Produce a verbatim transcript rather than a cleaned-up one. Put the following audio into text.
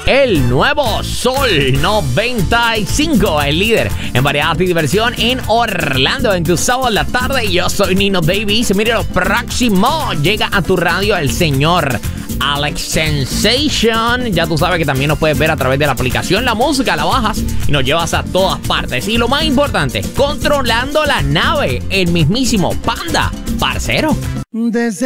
El nuevo Sol noventa y cinco, el líder en variedad y diversión en Orlando, en tu sábado en la tarde. Yo soy Nino Davis. Mire, lo próximo llega a tu radio el señor Alex Sensation. Ya tú sabes que también nos puedes ver a través de la aplicación. La música la bajas y nos llevas a todas partes. Y lo más importante, controlando la nave, el mismísimo Panda, parcero. Desde